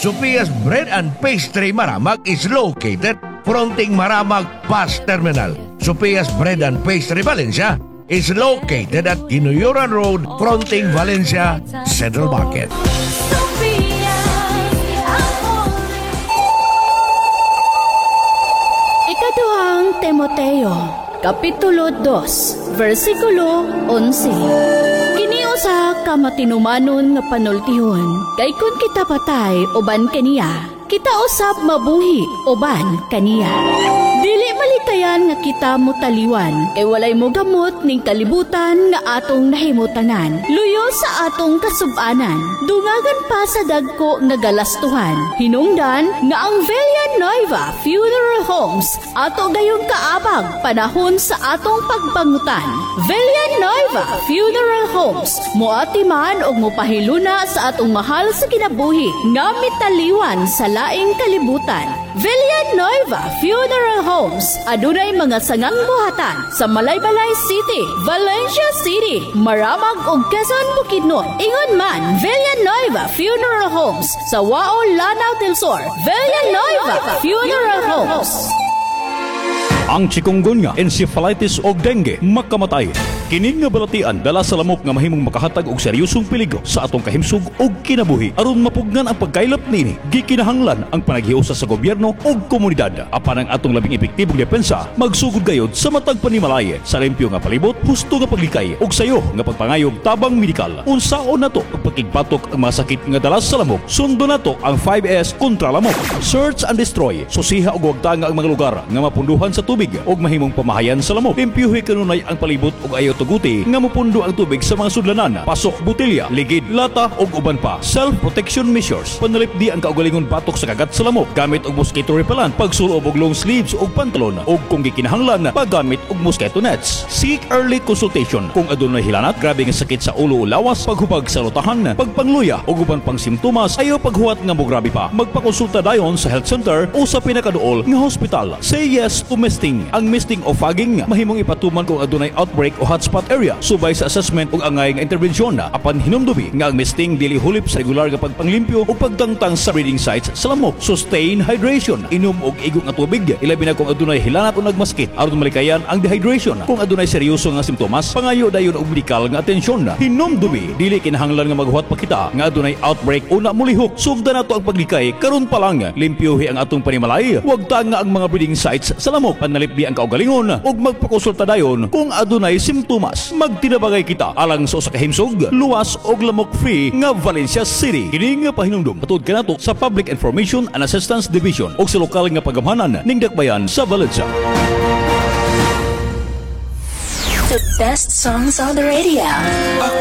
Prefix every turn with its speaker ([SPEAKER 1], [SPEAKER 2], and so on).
[SPEAKER 1] Sophia's Bread and Pastry Maramag is located fronting Maramag Bus Terminal. Sophia's Bread and Pastry Valencia is located at Ginuyuran Road fronting Valencia Central Market.
[SPEAKER 2] Ikaduhang Timoteo, Kapitulo 2, versikulo 11. Kiniusa ka matinumanon nga panultihon, kay kun kita patay uban kaniya, kita usab mabuhi uban kaniya. Dili malikayan nga kita mo taliwan, kay walay mo gamot ning kalibutan nga atong nahimutanan. Luyo sa atong kasubanan, dungagan pa sa dagko nga galastuhan. Hinungdan nga ang Villanueva Funeral Homes ato gayong kaabag panahon sa atong pagbangutan. Villanueva Funeral Homes moati man og mopahiluna sa atong mahal sa kinabuhi nga mitaliwan sa laing kalibutan. Villanueva Funeral Homes adunay mga sangang buhatan sa Malaybalay City, Valencia City, Maramag ug Quezon, Bukidnon. Ingon man Villanueva Funeral Homes sa Wao, Lanao del Sur. Villanueva Funeral Homes.
[SPEAKER 3] Ang chikungunya, encephalitis o dengue makamatay. Kini nga balatian dala sa lamok nga mahimong makahatag og seryosong peligro sa atong kahimsug ug kinabuhi. Aron mapugnan ang pagkaylap nini, gikinahanglan ang panaghiusa sa gobyerno ug komunidad. Apan ang atong labing epektibong depensa magsugod gayud sa matag panimalay sa limpyo nga palibot, husto nga paglikay ug sayo nga pagpangayog tabang medikal. Unsaon nato ang pagkigbatok ang mga sakit nga dala sa lamok? Sundo nato ang 5S kontra lamok. Search and destroy. Susiha ug wagtanga ang mga lugar nga mapunduhan sa tubig ug mahimong pamahayan sa lamok. Limpyuhi kanunay ang palibot ug ayaw tuguti nga mapundo ang tubig sa mga sudlanan, pasok, butilya, ligid, lata ug uban pa. Self-protection measures. Panalipdi ang kaugalingon batok sa kagat sa lamok gamit og mosquito repellent, pagsulob og long sleeves ug pantalon ug kung gikinahanglan paggamit og mosquito nets. Seek early consultation kung adunay hilanat, grabe nga sakit sa ulo o lawas, paghubag sa lutahan, pagpangluya ug uban pang simptomas, ayaw paghuwat nga mo grabe pa. Magpakonsulta dayon sa health center o sa pinakaduol nga hospital. Say yes to misting. Ang misting o fogging mahimong ipatuman kung adunay outbreak o hotspot area subay sa assessment ug angay nga interbensyon. Apan hinumdubi nga ang misting dili hulip sa regular nga pagpanglimpyo ug pagtangtang sa breeding sites sa lamok. Sustain hydration. Inom og igong nga tubig, ilabi na kung adunay hilanat o nagmaskit aron malikayan ang dehydration. Kung adunay seryoso nga simptomas, pangayo dayon og medikal nga atensyon. Hinumdubi dili kinahanglan nga maghuwat pa kita nga adunay outbreak o namulihok. Sugdan nato ang paglikay karon pa lang. Limpyuhi ang atong panimalay, wag tanga ang mga breeding sites sa lamok. Panalipdi ang kaugalingon ug magpakonsulta dayon kung adunay simptomas. Magtinabagay kita alang sa usa ka himsog, luwas og lamok free nga Valencia City. Kini nga pahinumdom patud kanato sa Public Information and Assistance Division ug sa lokal nga pagamhanan ning dakbayan sa Valencia.
[SPEAKER 4] The best songs on the radio.